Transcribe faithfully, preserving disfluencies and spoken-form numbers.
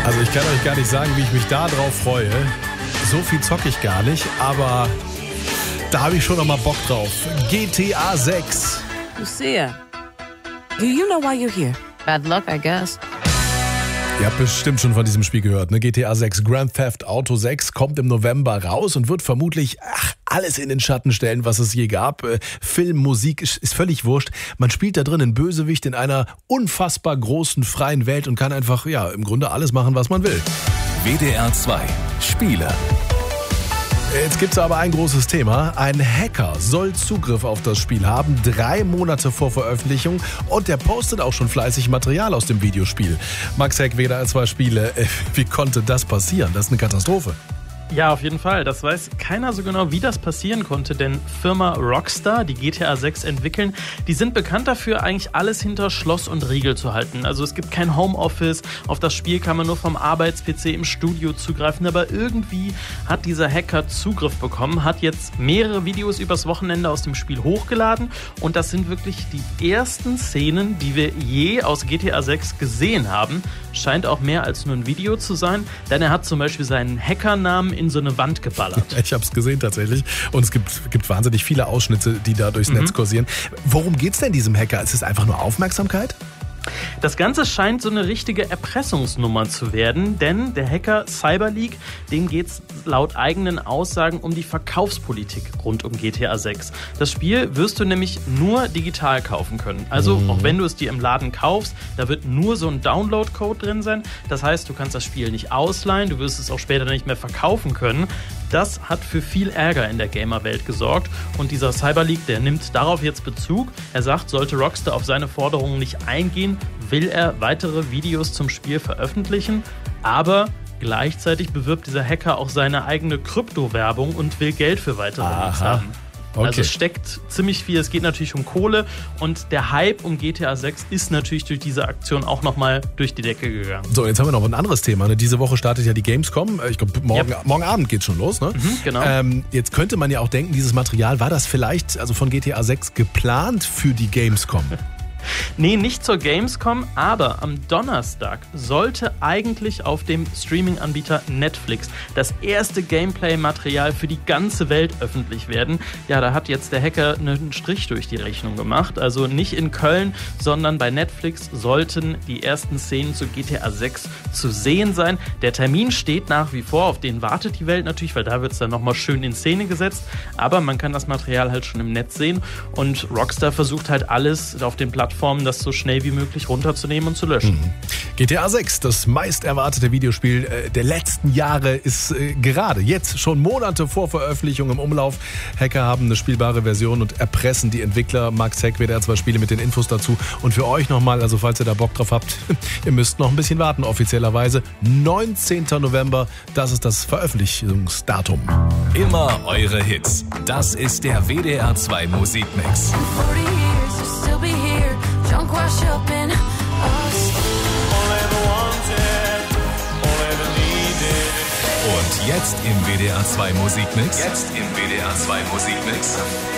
Also ich kann euch gar nicht sagen, wie ich mich da drauf freue. So viel zocke ich gar nicht, aber da habe ich schon noch mal Bock drauf. G T A sechs. Lucia, do you know why you're here? Bad luck, I guess. Ihr habt bestimmt schon von diesem Spiel gehört, ne? G T A sechs, Grand Theft Auto sechs kommt im November raus und wird vermutlich ach, alles in den Schatten stellen, was es je gab. Äh, Film, Musik, ist, ist völlig wurscht. Man spielt da drin einen Bösewicht in einer unfassbar großen, freien Welt und kann einfach, ja, im Grunde alles machen, was man will. W D R zwei Spiele. Jetzt gibt es aber ein großes Thema. Ein Hacker soll Zugriff auf das Spiel haben, drei Monate vor Veröffentlichung. Und der postet auch schon fleißig Material aus dem Videospiel. Max Heck, W D R zwei Spiele. Wie konnte das passieren? Das ist eine Katastrophe. Ja, auf jeden Fall. Das weiß keiner so genau, wie das passieren konnte, denn Firma Rockstar, die G T A sechs entwickeln, die sind bekannt dafür, eigentlich alles hinter Schloss und Riegel zu halten. Also es gibt kein Homeoffice, auf das Spiel kann man nur vom Arbeits-P C im Studio zugreifen, aber irgendwie hat dieser Hacker Zugriff bekommen, hat jetzt mehrere Videos übers Wochenende aus dem Spiel hochgeladen und das sind wirklich die ersten Szenen, die wir je aus G T A sechs gesehen haben. Scheint auch mehr als nur ein Video zu sein, denn er hat zum Beispiel seinen Hackernamen in so eine Wand geballert. Ich habe es gesehen tatsächlich und es gibt, gibt wahnsinnig viele Ausschnitte, die da durchs mhm. Netz kursieren. Worum geht's denn diesem Hacker? Ist es einfach nur Aufmerksamkeit? Das Ganze scheint so eine richtige Erpressungsnummer zu werden, denn der Hacker Cyberleak, dem geht es laut eigenen Aussagen um die Verkaufspolitik rund um G T A sechs. Das Spiel wirst du nämlich nur digital kaufen können. Also mhm. auch wenn du es dir im Laden kaufst, da wird nur so ein Download-Code drin sein. Das heißt, du kannst das Spiel nicht ausleihen, du wirst es auch später nicht mehr verkaufen können. Das hat für viel Ärger in der Gamer-Welt gesorgt und dieser Cyberleak, der nimmt darauf jetzt Bezug. Er sagt, sollte Rockstar auf seine Forderungen nicht eingehen, will er weitere Videos zum Spiel veröffentlichen, aber gleichzeitig bewirbt dieser Hacker auch seine eigene Kryptowerbung und will Geld für weitere Leaks haben. Okay. Also es steckt ziemlich viel, es geht natürlich um Kohle und der Hype um G T A sechs ist natürlich durch diese Aktion auch nochmal durch die Decke gegangen. So, jetzt haben wir noch ein anderes Thema. Ne? Diese Woche startet ja die Gamescom. Ich glaube, morgen, yep. morgen Abend geht's schon los. Ne? Mhm, genau. Ähm, jetzt könnte man ja auch denken, dieses Material, war das vielleicht also von G T A sechs geplant für die Gamescom? Nee, nicht zur Gamescom, aber am Donnerstag sollte eigentlich auf dem Streaming-Anbieter Netflix das erste Gameplay-Material für die ganze Welt öffentlich werden. Ja, da hat jetzt der Hacker einen Strich durch die Rechnung gemacht. Also nicht in Köln, sondern bei Netflix sollten die ersten Szenen zu G T A sechs zu sehen sein. Der Termin steht nach wie vor, auf den wartet die Welt natürlich, weil da wird es dann nochmal schön in Szene gesetzt. Aber man kann das Material halt schon im Netz sehen und Rockstar versucht halt alles auf den Plattformen das so schnell wie möglich runterzunehmen und zu löschen. Mhm. G T A sechs, das meist erwartete Videospiel äh, der letzten Jahre, ist äh, gerade jetzt schon Monate vor Veröffentlichung im Umlauf. Hacker haben eine spielbare Version und erpressen die Entwickler. Max Heck, W D R zwei Spiele mit den Infos dazu. Und für euch nochmal, also falls ihr da Bock drauf habt, ihr müsst noch ein bisschen warten, offiziellerweise. neunzehnten November, das ist das Veröffentlichungsdatum. Immer eure Hits. Das ist der W D R zwei Musikmix. Drunk, wash up in us. All ever wanted, all ever needed. Und jetzt im W D R zwei Musikmix. Jetzt im W D R zwei Musikmix.